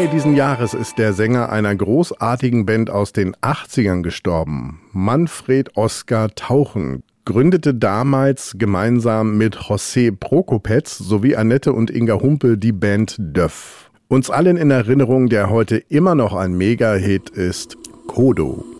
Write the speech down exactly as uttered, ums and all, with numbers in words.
Mai diesen Jahres ist der Sänger einer großartigen Band aus den achtzigern gestorben. Manfred Oskar Tauchen gründete damals gemeinsam mit José Prokopetz sowie Annette und Inga Humpel die Band Döff. Uns allen in Erinnerung, der heute immer noch ein Mega-Hit ist, Kodo.